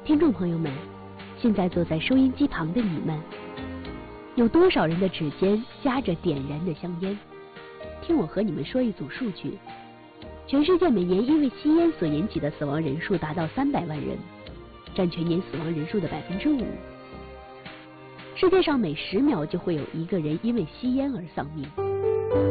听众朋友们，现在坐在收音机旁的你们，有多少人的指尖夹着点燃的香烟？听我和你们说一组数据：全世界每年因为吸烟所引起的死亡人数达到300万人，占全年死亡人数的5%。世界上每10秒就会有1个人因为吸烟而丧命。